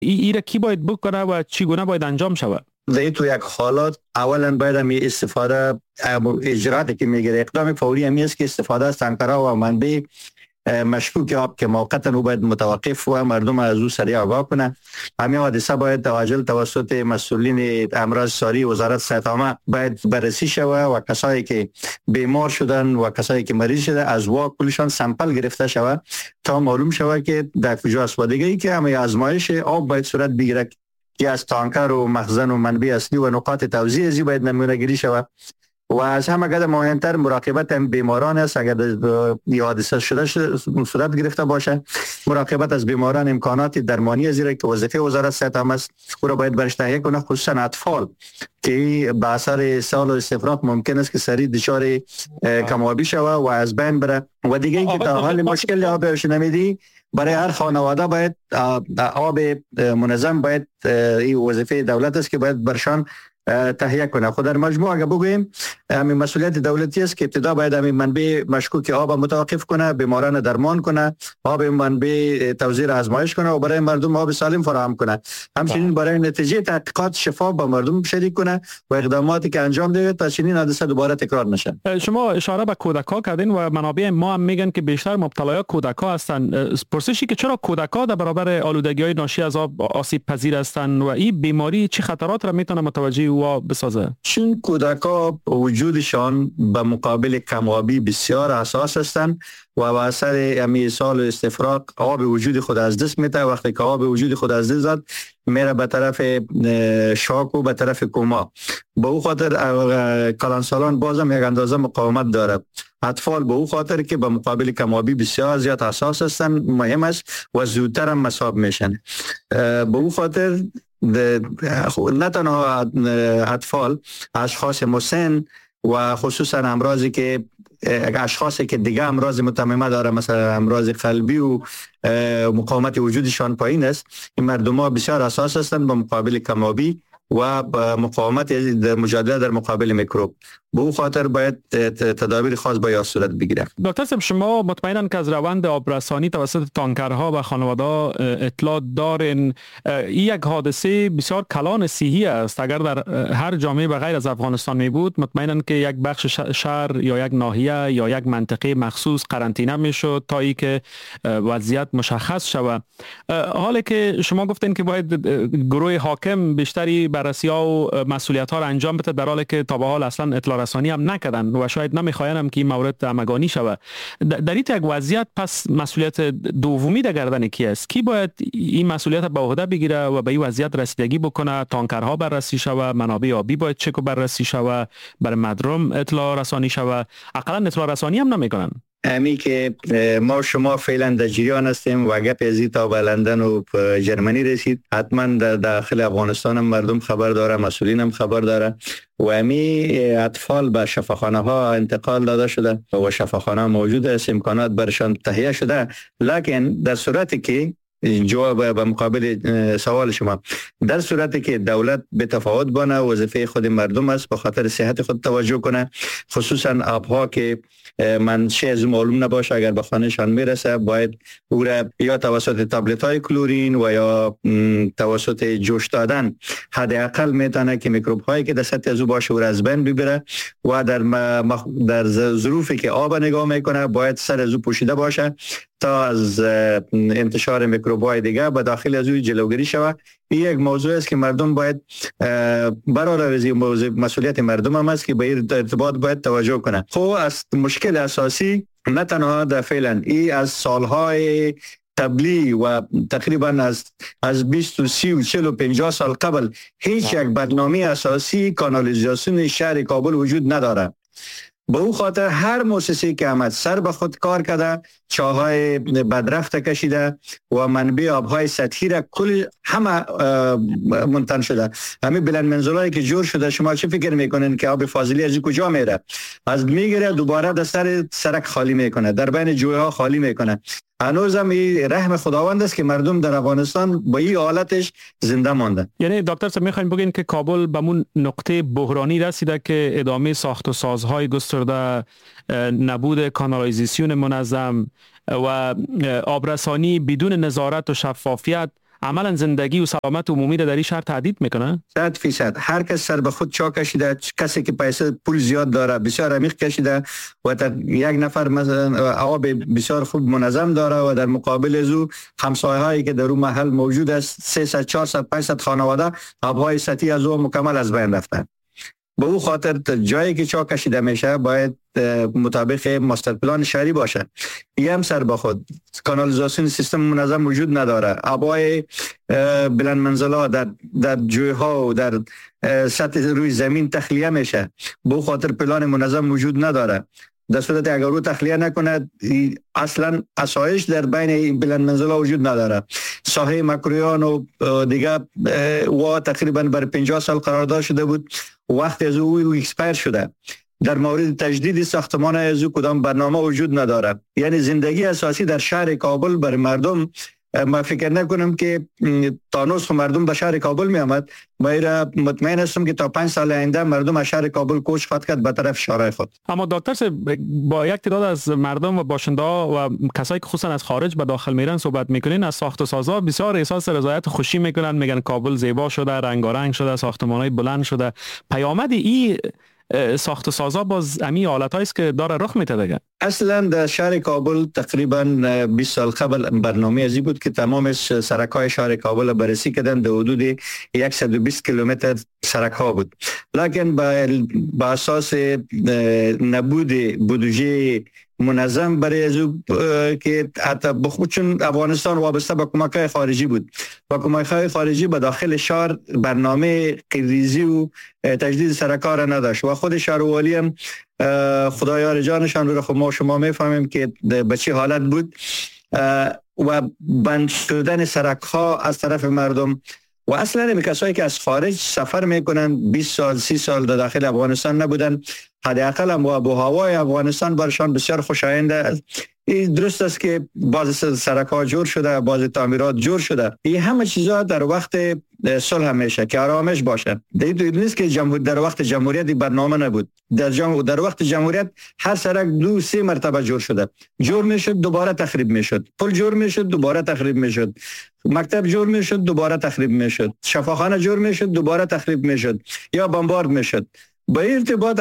ای را کی باید بکنه و چگونه باید انجام شود؟ در تو یک حالات اولا باید همی استفاده اجراتی که میگیره اقدام فوری همی است که استفاده از تانکرها و منبع مشکوک آب که موقتا او باید متوقف و مردم از او سریع آگاه کنه. همین حادثه باید عاجل توسط مسئولین امراض ساری وزارت صحت عامه باید بررسی شود و کسایی که بیمار شدن و کسایی که مریض شده از کلشان سامپل گرفته شود تا معلوم شود که در کجا است. و دیگه ای که همه آزمایش آب باید صورت بگیره که از تانکر و مخزن و منبع اصلی و نقاط توزیع ازی باید نمونه گیری شود. و از همه قدر مهمتر مراقبت هم بیماران است. اگر حادثه شده صورت گرفته باشه مراقبت از بیماران امکانات درمانی زیرا که وظیفه وزارت صحت عامه است او را باید برش تهیه کنه، خصوصا اطفال که به اثر سال و استفراغ ممکن است که سریع دچار کم‌آبی شود و از بین بره. و دیگه اینکه تا حال مشکل آبش نمیدی برای هر خانواده باید آب منظم باید این وظیفه دولت است که باید برشان تهیه کنه. خود در مجموع اگر بگوییم همین مسئولیت دولتی است که ابتدا باید همین منبع مشکوک آب متوقف کنه، بیماران درمان کنه، آب منبع توزیع آزمایش کنه و برای مردم آب سالم فراهم کنه. همچنین برای نتیجه تحقیقات شفاف با مردم شریک کنه و اقداماتی که انجام ده تا چنین حادثه دوباره تکرار نشه. شما اشاره به کودک‌ها کردین و منابع ما هم میگن که بیشتر مبتلایان کودک‌ها هستند. پرسشی که چرا کودک‌ها در برابر آلودگی‌های ناشی از آب آسیب پذیر هستند و این بیماری چه خطرات را میتونه متوجه و بسازه؟ چون کودک‌ها وجودشان به مقابل کم‌آبی بسیار حساس هستند و با اثر امی سال و استفراغ آب وجود خود از دست میده. وقتی که آب وجود خود از دست زد میره به طرف شاک و به طرف کما. به او خاطر کلانسالان بازم یک اندازه مقاومت داره. اطفال به او خاطر که به مقابل کم‌آبی بسیار زیاد حساس هستند مهم است و زودتر هم مصاب میشن. به او خاطر نه تنها اطفال، اشخاص مسن و خصوصا امراضی که اشخاصی که دیگه امراض متممه داره مثلا امراض قلبی و مقاومت وجودشان پایین است، این مردم ها بسیار حساس هستند به مقابل کم‌آبی و مقاومت در مجادله در مقابل میکروب. به او خاطر باید تدابیر خاص باید صورت بگیره. دکتر صاحب شما مطمئناً که از روند آبرسانی توسط تانکرها و خانواده اطلاع دارین. یک حادثه بسیار کلان صحی است. اگر در هر جامعه به غیر از افغانستان می بود مطمئناً که یک بخش شهر یا یک ناحیه یا یک منطقه مخصوص قرنطینه می شد تا ای که وضعیت مشخص شود. حالی که شما گفتین که باید گروه حاکم بیشتری بررسی ها و مسئولیت ها را انجام بده، در حالی که تا به حال اصلا اطلاع رسانی هم نکردن و شاید نمیخواین هم که این مورد همگانی شود. در این یک وضعیت پس مسئولیت دومی در گردن کی است؟ کی باید این مسئولیت به عهده بگیره و به این وضعیت رسیدگی بکنه؟ تانکرها بررسی شود، منابع آبی باید چک و بررسی شود، برای مردم اطلاع رسانی شود. اقلا اطلاع رسانی هم نمیکنن. امی که ما شما فعلا در جریان هستیم و گپ ازی تا به لندن و جرمنی رسید، حتما در داخل افغانستان هم مردم خبر داره، مسئولین هم خبر داره و امی اطفال به شفاخانه ها انتقال داده شده و شفاخانه موجود است، امکانات برشان تهیه شده. لکن در صورتی که جواب به مقابل سوال شما، در صورتی که دولت به تفاوت بانه وظیفه خود مردم است به خاطر صحت خود توجه کنه، خصوصا آبها که منشأ از معلوم نباشه اگر به خانهشان میرسه باید او را یا توسط تابلت های کلورین و یا توسط جوش دادن حداقل میتونه که میکروب هایی که در سطح از او باشه او را از بین ببره و در ظروفی که آب نگاه میکنه باید سر از او پوشیده باشه تا از انتشار میکروب‌های دیگه به داخل از او جلوگیری شود. این یک موضوع است که مردم باید برای مسئولیت مردم هم است که به این ارتباط باید توجه کنه. خب از مشکل اساسی نه تنها در فعلا ای از سالهای قبلی و تقریبا از 20 و 30 و 40 و 50 سال قبل هیچ یک برنامه اساسی کانالیزاسیون شهر کابل وجود نداره. به او خاطر هر مؤسسه‌ای که آمد سر به خود کار کرده، چاهای بدرفت کشیده و منبع آبهای سطحی را کل همه منتن شده. همین بلند منزلایی که جور شده شما چه فکر میکنین که آب فاضلی از کجا میره؟ از میگیره دوباره در سر سرک خالی میکنه، در بین جویها خالی میکنه. هنوزم این رحم خداوند است که مردم در افغانستان با این حالتش زنده مانده. یعنی دکتر صاحب میخواین بگین که کابل به اون نقطه بحرانی رسیده که ادامه ساخت و سازهای گسترده، نبود کانالیزاسیون منظم و آبرسانی بدون نظارت و شفافیت عملا زندگی و سلامت عمومی را در این شهر تهدید میکنه؟ 100%. هر کس سر به خود چا کشیده، کسی که پیسه پول زیاد داره بسیار عمیق کشیده و یک نفر مثلا آب بسیار خوب منظم داره و در مقابل از او همسایه هایی که در اون محل موجود است 300 400 500 خانواده آبهای سطحی از او مکمل از بین رفتن. به او خاطر جایی که چا کشیده میشه باید مطابق ماستر پلان شهری باشه. یه هم سر به خود کانالیزاسیون سیستم منظم وجود نداره. آبای بلند منزلا در جویها و در سطح روی زمین تخلیه میشه. به او خاطر پلان منظم وجود نداره. در صورت اگر او تخلیه نکنه اصلا آسایش در بین بلند منزلا وجود نداره. ساحه مکرویان و دیگه و تقریبا بر 50 سال قرارداد شده بود، وقتی از او اکسپایر شده. در مورد تجدید ساختمان از او کدام برنامه وجود نداره. یعنی زندگی اساسی در شهر کابل بر مردم، ما فکر نکنم که تانوس مردم به شهر کابل می آمد. ما مطمئن هستم که تا 5 سال آینده مردم از شهر کابل کوچ خواهد کرد به طرف شهرهای خود. اما دکتر صاحب، با یک تعداد از مردم و باشنده ها و کسایی که خصوصا از خارج به داخل میرن صحبت میکنین، از ساخت و سازا بسیار احساس رضایت خوشی میکنن، میگن کابل زیبا شده، رنگارنگ شده، ساختمان‌های بلند شده. پیامد این ساخت و سازا باز امی حالتایی است که داره رخ میده دیگه. اصلا در شهر کابل تقریبا 20 سال قبل برنامه ازی بود که تمام سرک‌های شهر کابل بررسی کردن. در حدود 120 کیلومتر سرک ها بود، لکن با اساس نبود بودجه منظم برای از که حتی بخود چون افغانستان وابسته به کمک‌های خارجی بود و کمک‌های خارجی به داخل شهر برنامه ریزی و تجدید سرک‌ها را نداشت و خود شهروالی هم خدایار جانشان رو خب ما شما میفهمیم که به چه حالت بود و بند شدن سرک‌ها از طرف مردم. و اصلا این کسایی که از خارج سفر میکنن 20 سال 30 سال در داخل افغانستان نبودن، حداقل هم آب و هوای افغانستان برشان بسیار خوشاینده. این درست است که بعض سرک‌ها جور شده، بعض تعمیرات جور شده. این همه چیزا در وقت صلح میشه که آرامش باشه. دیگه نیست که در وقت جمهوریت برنامه نبود. در وقت جمهوریت هر سرک 2-3 مرتبه جور شده. جور میشد دوباره تخریب میشد. پل جور میشد دوباره تخریب میشد. مکتب جور میشد دوباره تخریب میشد. شفاخانه جور میشد دوباره تخریب میشد یا بمبارد میشد. با این ارتباط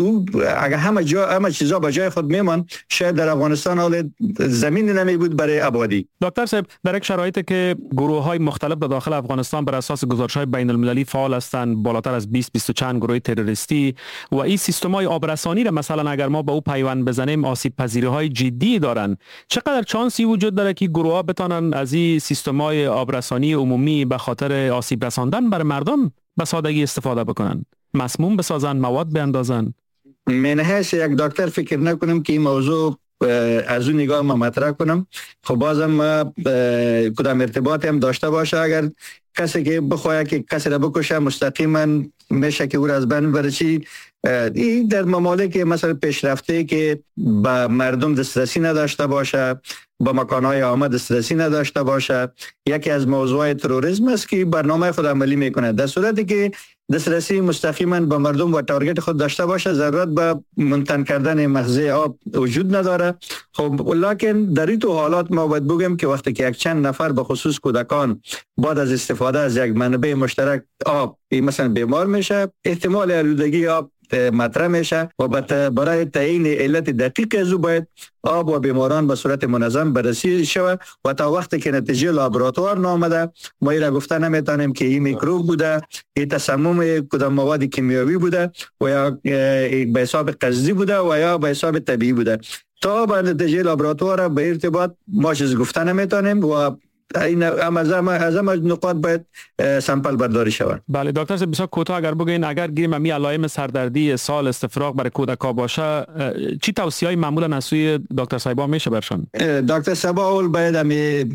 اگر همه چیزا به جای خود میمان، شاید در افغانستان حال زمین نمی بود برای آبادی. دکتر صاحب، در یک شرایطی که گروه‌های مختلف در داخل افغانستان بر اساس گزارش‌های بین‌المللی فعال هستند، بالاتر از 20 چند گروه تروریستی و این سیستم‌های آبرسانی را مثلا اگر ما با او پیوند بزنیم آسیب پذیری‌های جدی دارن، چقدر چانسی وجود داره که گروه‌ها بتونن از این سیستم‌های آبرسانی عمومی به خاطر آسیب رساندن بر مردم به سادگی استفاده بکنن؟ مسموم بسازن، مواد بیندازن؟ من هست یک دکتر فکر نکنم که این موضوع از اون نگاه ما مطرح کنم. خب بازم ما کدام ارتباطی هم داشته باشه، اگر کسی که بخواه که کسی را بکشه مستقیما میشه که او را از بین بره. چی این در ممالک مثلا پیشرفته که با مردم دسترسی نداشته باشه، با مکانهای عامه دسترسی نداشته باشه، یکی از موضوعات تروریسم است که برنامه خود عملی میکنه. در صورتی که دسترسی مستقیما با مردم و تارگت خود داشته باشه، ضرورت به منتن کردن مخزن آب وجود نداره. خب لکن در این تو حالات ما باید بگم که وقتی که یک چند نفر به خصوص کودکان بعد از استفاده از یک منبع مشترک آب مثلا بیمار میشه، احتمال آلودگی آب مطرح میشه و برای تعیین علت دقیق از او باید آب و بیماران به صورت منظم بررسی شود و تا وقتی که نتیجه لابراتوار نامده ما را گفته نمیتونیم که این میکروب بوده، این تسمم کدام مواد کیمیایی بوده و یا به حساب قصدی بوده و یا به حساب طبیعی بوده. تا به نتیجه لابراتوار به ارتباط ما چیز گفته نمیتونیم و این از نقاط باید سامپل برداری شود. بله دکتر صاحب، بسیار کوتاه اگر بگین، اگر گیریم می علائم سردردی سال استفراغ برای کودکا باشه، چی توصیه‌ای معمولا از سوی دکتر صاحبا میشه برشان؟ دکتر صاحبا اول باید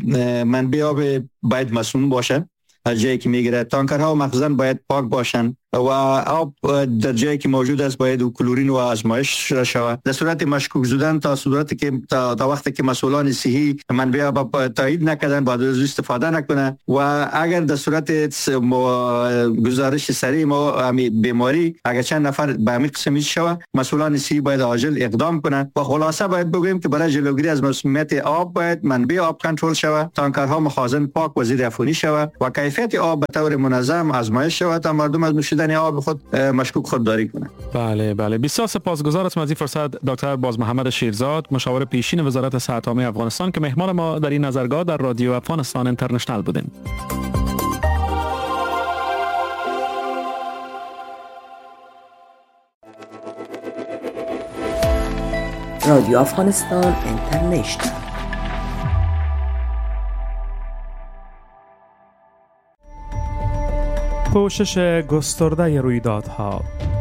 منبع آب باید مسموم باشه از جایی که میگیره. تانکرها و مخزن باید پاک باشن. و آب در جایی که موجود است باید کلورین و آزمایش شود. در صورت مشکوک زدن تا صورتی که تا وقتی که مسئولان صحی منبع آب تایید نکردن باید از استفاده نکنه و اگر در صورت گزارش سریع ما بیماری اگر چند نفر به همین قسم شود مسئولان صحی باید عاجل اقدام کنند و خلاصه باید بگوییم که برای جلوگیری از مسمومیت آب باید منبع آب کنترل شود، تانکرها مخازن پاک و زیر عفونی شود و کیفیت آب به طور منظم آزمایش شود تا مردم از نوشیدن آب خود مشکوک خودداری کنند. بله بسیار سپاسگزار هستم از این فرصت دکتر بازمحمد شیرزاد، مشاور پیشین وزارت صحت عامه افغانستان که مهمان ما در این نظرگاه در رادیو افغانستان اینترنشنال بودین. رادیو افغانستان اینترنشنال. پوشش گسترده رویدادها،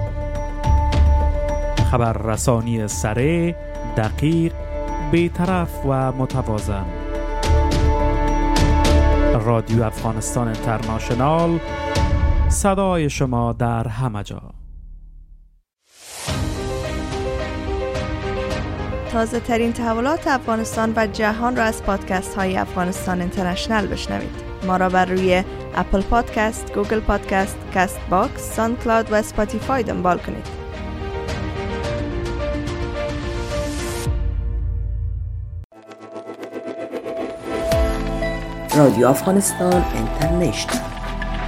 خبررسانی سریع، دقیق، بی‌طرف و متوازن. رادیو افغانستان اینترنشنال، صدای شما در همه جا. تازه ترین تحولات افغانستان و جهان را از پادکست های افغانستان اینترنشنال بشنوید. ما را بر روی اپل پادکست، گوگل پادکست، کست باکس، ساوند کلاود و اسپاتیفای دنبال کنید. رادیو افغانستان اینترنشنال.